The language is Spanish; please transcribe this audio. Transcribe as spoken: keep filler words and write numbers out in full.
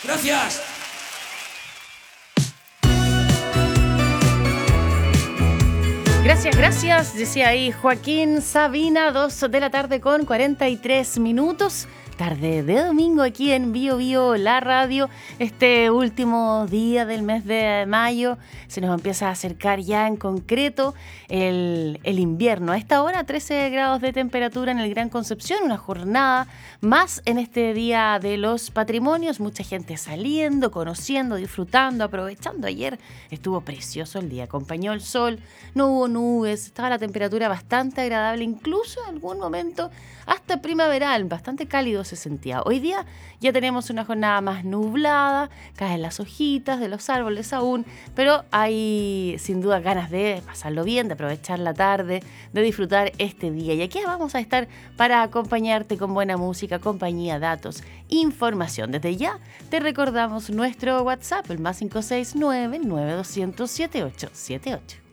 Gracias. Gracias, gracias, decía ahí Joaquín Sabina, dos de la tarde con cuarenta y tres minutos. Tarde de domingo aquí en Bio Bio, la radio. Este último día del mes de mayo se nos empieza a acercar ya en concreto el, el invierno. A esta hora trece grados de temperatura en el Gran Concepción, una jornada más en este Día de los Patrimonios. Mucha gente saliendo, conociendo, disfrutando, aprovechando. Ayer estuvo precioso el día, acompañó el sol, no hubo nubes, estaba la temperatura bastante agradable, incluso en algún momento hasta primaveral, bastante cálido se sentía. Hoy día ya tenemos una jornada más nublada, caen las hojitas de los árboles aún, pero hay sin duda ganas de pasarlo bien, de aprovechar la tarde, de disfrutar este día. Y aquí vamos a estar para acompañarte con buena música, compañía, datos, información. Desde ya te recordamos nuestro WhatsApp, el más cinco seis nueve, nueve dos cero cero, siete ocho siete ocho.